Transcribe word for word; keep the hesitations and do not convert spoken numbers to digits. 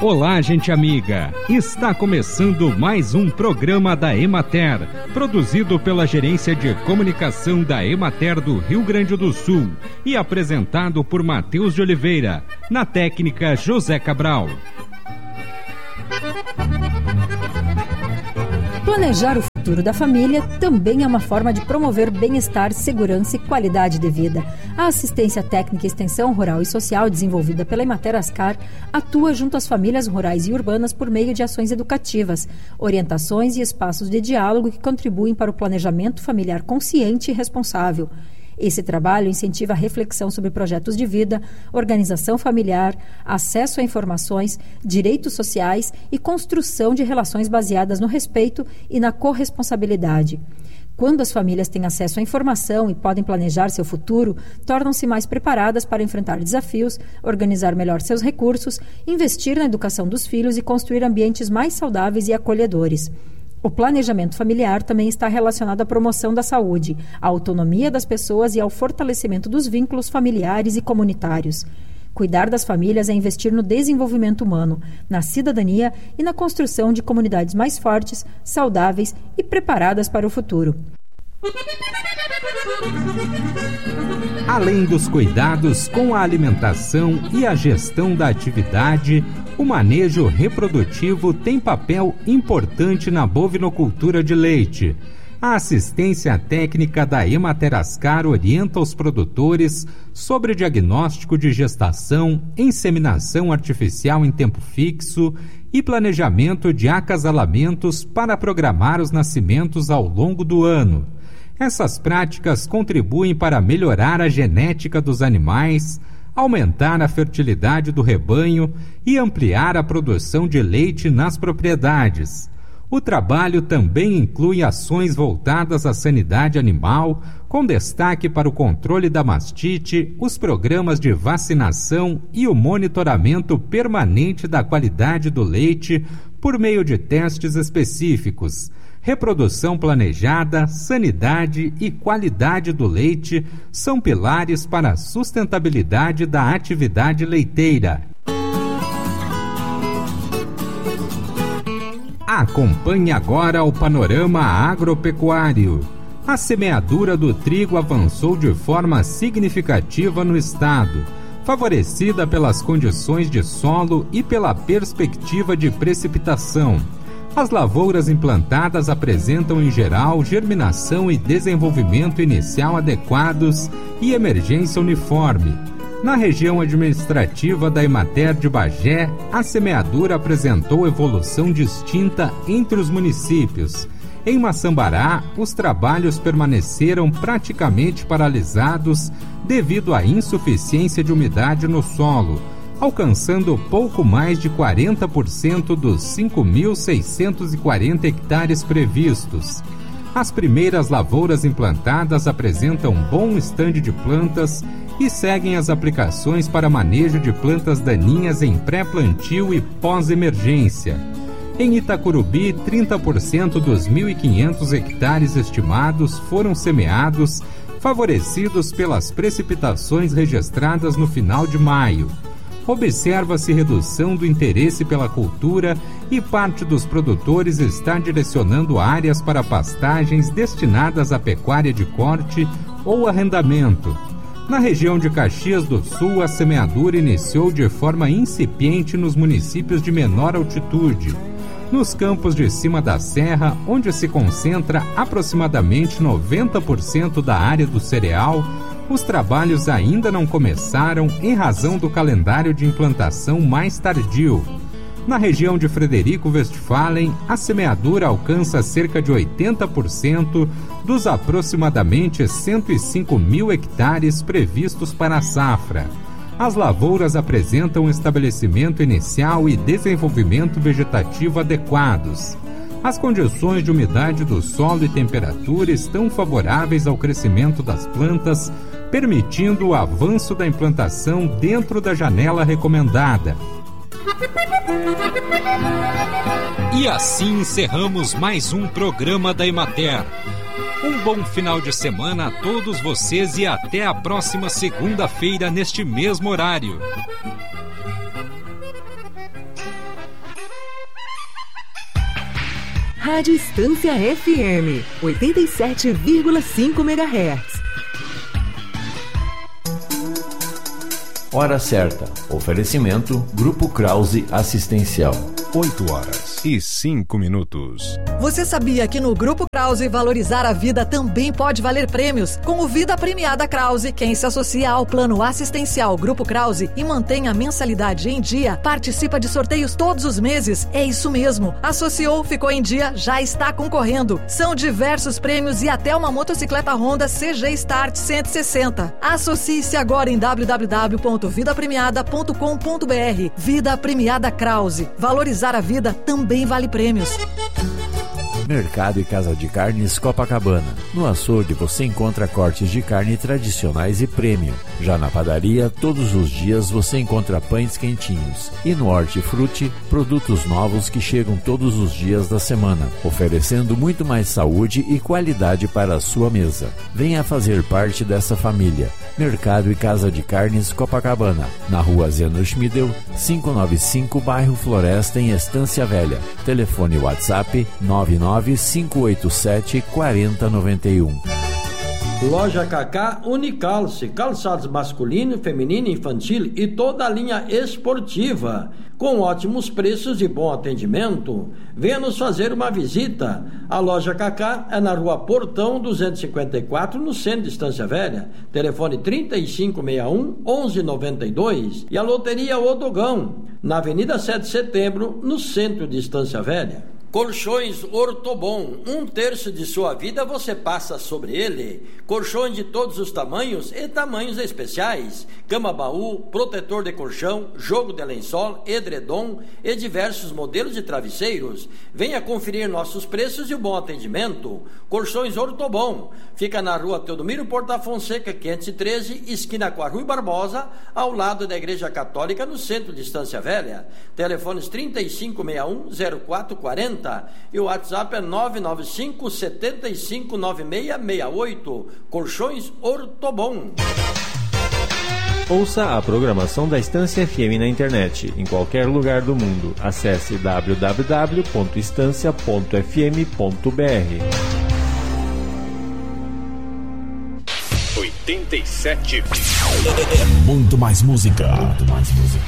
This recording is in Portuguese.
Olá, gente amiga! Está começando mais um programa da Emater, produzido pela Gerência de Comunicação da Emater do Rio Grande do Sul e apresentado por Matheus de Oliveira, na técnica José Cabral. Planejar o futuro da família também é uma forma de promover bem-estar, segurança e qualidade de vida. A assistência técnica e extensão rural e social desenvolvida pela Emater Ascar atua junto às famílias rurais e urbanas por meio de ações educativas, orientações e espaços de diálogo que contribuem para o planejamento familiar consciente e responsável. Esse trabalho incentiva a reflexão sobre projetos de vida, organização familiar, acesso a informações, direitos sociais e construção de relações baseadas no respeito e na corresponsabilidade. Quando as famílias têm acesso à informação e podem planejar seu futuro, tornam-se mais preparadas para enfrentar desafios, organizar melhor seus recursos, investir na educação dos filhos e construir ambientes mais saudáveis e acolhedores. O planejamento familiar também está relacionado à promoção da saúde, à autonomia das pessoas e ao fortalecimento dos vínculos familiares e comunitários. Cuidar das famílias é investir no desenvolvimento humano, na cidadania e na construção de comunidades mais fortes, saudáveis e preparadas para o futuro. Além dos cuidados com a alimentação e a gestão da atividade, o manejo reprodutivo tem papel importante na bovinocultura de leite. A assistência técnica da Emater Ascar orienta os produtores sobre diagnóstico de gestação, inseminação artificial em tempo fixo e planejamento de acasalamentos para programar os nascimentos ao longo do ano. Essas práticas contribuem para melhorar a genética dos animais, aumentar a fertilidade do rebanho e ampliar a produção de leite nas propriedades. O trabalho também inclui ações voltadas à sanidade animal, com destaque para o controle da mastite, os programas de vacinação e o monitoramento permanente da qualidade do leite por meio de testes específicos. Reprodução planejada, sanidade e qualidade do leite são pilares para a sustentabilidade da atividade leiteira. Acompanhe agora o panorama agropecuário. A semeadura do trigo avançou de forma significativa no estado, favorecida pelas condições de solo e pela perspectiva de precipitação. As lavouras implantadas apresentam, em geral, germinação e desenvolvimento inicial adequados e emergência uniforme. Na região administrativa da Emater de Bagé, a semeadura apresentou evolução distinta entre os municípios. Em Maçambará, os trabalhos permaneceram praticamente paralisados devido à insuficiência de umidade no solo, alcançando pouco mais de quarenta por cento dos cinco mil seiscentos e quarenta hectares previstos. As primeiras lavouras implantadas apresentam bom estande de plantas e seguem as aplicações para manejo de plantas daninhas em pré-plantio e pós-emergência. Em Itacurubi, trinta por cento dos mil e quinhentos hectares estimados foram semeados, favorecidos pelas precipitações registradas no final de maio. Observa-se redução do interesse pela cultura e parte dos produtores está direcionando áreas para pastagens destinadas à pecuária de corte ou arrendamento. Na região de Caxias do Sul, a semeadura iniciou de forma incipiente nos municípios de menor altitude. Nos campos de cima da serra, onde se concentra aproximadamente noventa por cento da área do cereal, os trabalhos ainda não começaram em razão do calendário de implantação mais tardio. Na região de Frederico Westphalen, a semeadura alcança cerca de oitenta por cento dos aproximadamente cento e cinco mil hectares previstos para a safra. As lavouras apresentam estabelecimento inicial e desenvolvimento vegetativo adequados. As condições de umidade do solo e temperatura estão favoráveis ao crescimento das plantas, permitindo o avanço da implantação dentro da janela recomendada. E assim encerramos mais um programa da Emater. Um bom final de semana a todos vocês e até a próxima segunda-feira neste mesmo horário. Rádio Estância F M, oitenta e sete vírgula cinco megahertz. Hora certa. Oferecimento Grupo Krause Assistencial. oito horas e cinco minutos. Você sabia que no Grupo Krause valorizar a vida também pode valer prêmios? Com o Vida Premiada Krause, quem se associa ao plano assistencial Grupo Krause e mantém a mensalidade em dia, participa de sorteios todos os meses. É isso mesmo. Associou, ficou em dia, já está concorrendo. São diversos prêmios e até uma motocicleta Honda C G Start cento e sessenta. Associe-se agora em w w w ponto vida premiada ponto com ponto b r. Vida Premiada Krause. Valorizar a vida também vale prêmios. Mercado e Casa de Carnes Copacabana. No açougue você encontra cortes de carne tradicionais e premium. Já na padaria, todos os dias você encontra pães quentinhos. E no Hortifruti, produtos novos que chegam todos os dias da semana, oferecendo muito mais saúde e qualidade para a sua mesa. Venha fazer parte dessa família. Mercado e Casa de Carnes Copacabana, na rua Zeno Schmidel, quinhentos e noventa e cinco, bairro Floresta, em Estância Velha. Telefone WhatsApp nove nove cinco oito sete quatro zero nove um. Loja Cacá Unicalce, calçados masculino, feminino, infantil e toda a linha esportiva, com ótimos preços e bom atendimento. Venha nos fazer uma visita. A Loja Cacá é na rua Portão duzentos e cinquenta e quatro, no centro de Estância Velha. Telefone trinta e cinco sessenta e um, onze noventa e dois. E a Loteria Odogão, na Avenida sete de Setembro, no centro de Estância Velha. Colchões Ortobon, um terço de sua vida você passa sobre ele. Colchões de todos os tamanhos e tamanhos especiais. Cama-baú, protetor de colchão, jogo de lençol, edredom e diversos modelos de travesseiros. Venha conferir nossos preços e o bom atendimento. Colchões Ortobon, fica na rua Teodomiro Porta Fonseca, quinhentos e treze, esquina com a Rui Barbosa, ao lado da Igreja Católica, no centro de Estância Velha. Telefones trinta e cinco sessenta e um, zero quatro quarenta. E o WhatsApp é nove nove cinco, sete cinco, nove seis seis oito. Colchões Ortobon. Ouça a programação da Estância F M na internet, em qualquer lugar do mundo. Acesse w w w ponto estância ponto f m ponto b r. oitenta e sete. É muito mais música. Muito mais música.